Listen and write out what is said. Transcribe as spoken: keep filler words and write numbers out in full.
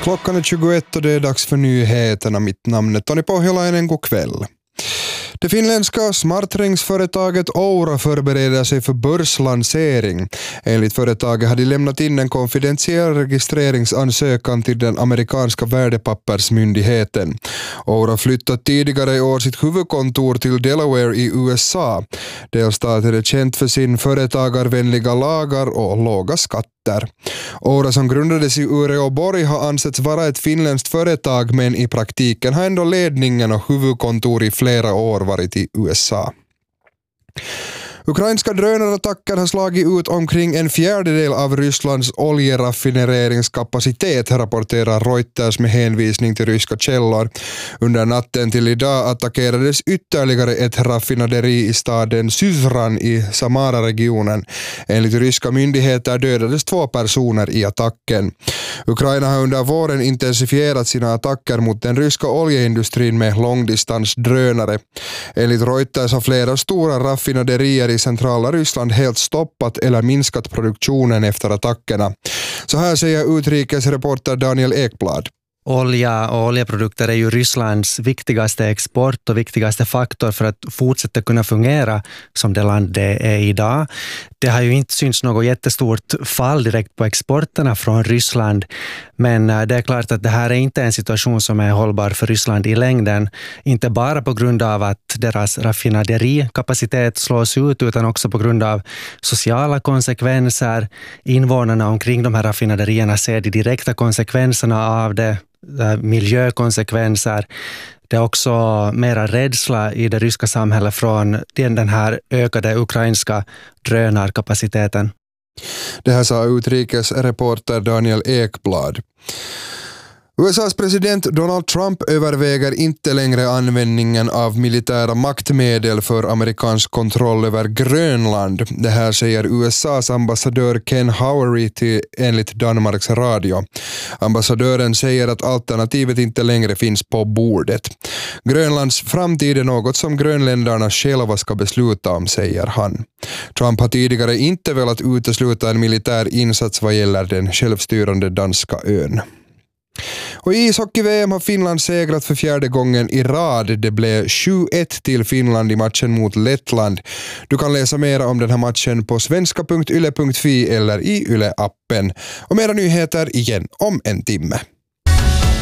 Klockan är tjugoett och det är dags för nyheterna. Mitt namn är Tony Pohjolainen, god kväll. Det finländska smarträngsföretaget Oura förbereder sig för börslansering. Enligt företaget har de lämnat in en konfidentiell registreringsansökan till den amerikanska värdepappersmyndigheten. Oura flyttat tidigare i år sitt huvudkontor till Delaware i U S A. Delstaten är känt för sin företagarvänliga lagar och låga skatter. Oura, som grundades i Uleåborg, har ansetts vara ett finländskt företag, men i praktiken har ändå ledningen och huvudkontor i flera år varit i U S A. Ukrainska drönarattacker har slagit ut omkring en fjärdedel av Rysslands oljeraffineringskapacitet, rapporterar Reuters med hänvisning till ryska källor. Under natten till idag attackerades ytterligare ett raffinaderi i staden Syzran i Samara-regionen. Enligt ryska myndigheter dödades två personer i attacken. Ukraina har under våren intensifierat sina attacker mot den ryska oljeindustrin med långdistansdrönare. Enligt Reuters har flera stora raffinaderier i centrala Ryssland helt stoppat eller minskat produktionen efter attackerna. Så här säger utrikesreporter Daniel Ekblad. Olja och oljeprodukter är ju Rysslands viktigaste export och viktigaste faktor för att fortsätta kunna fungera som det land det är idag. Det har ju inte synts något jättestort fall direkt på exporterna från Ryssland, men det är klart att det här är inte en situation som är hållbar för Ryssland i längden. Inte bara på grund av att deras raffinaderikapacitet slås ut, utan också på grund av sociala konsekvenser. Invånarna omkring de här raffinaderierna ser de direkta konsekvenserna av det, miljökonsekvenser. Det är också mera rädsla i det ryska samhället från den här ökade ukrainska drönarkapaciteten. Det här sa utrikesreporter Daniel Ekblad. U S A:s president Donald Trump överväger inte längre användningen av militära maktmedel för amerikansk kontroll över Grönland. Det här säger U S A:s ambassadör Ken Howery till enligt Danmarks radio. Ambassadören säger att alternativet inte längre finns på bordet. Grönlands framtid är något som grönländarna själva ska besluta om, säger han. Trump har tidigare inte velat utesluta en militär insats vad gäller den självstyrande danska ön. Och i ishockey-V M har Finland segrat för fjärde gången i rad. Det blev sju ett till Finland i matchen mot Lettland. Du kan läsa mer om den här matchen på svenska punkt yle punkt fi eller i Yle-appen. Och mera nyheter igen om en timme.